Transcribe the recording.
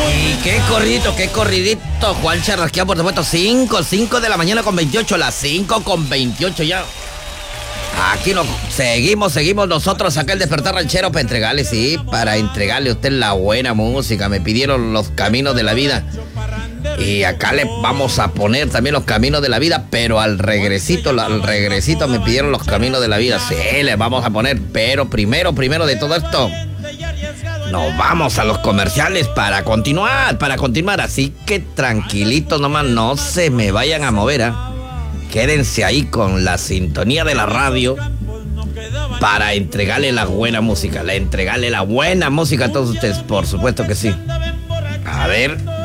Y qué corridito, Juan Charrasqueado, por supuesto, 5 de la mañana con 28, las 5 con 28 ya. Aquí nos seguimos nosotros acá el Despertar Ranchero para entregarle, sí, para entregarle a usted la buena música. Me pidieron los caminos de la vida. Y acá le vamos a poner también los caminos de la vida, pero al regresito me pidieron los caminos de la vida. Sí, le vamos a poner, pero primero de todo esto, nos vamos a los comerciales para continuar. Así que tranquilitos nomás, no se me vayan a mover, ¿eh? Quédense ahí con la sintonía de la radio para entregarle la buena música, a todos ustedes, por supuesto que sí. A ver.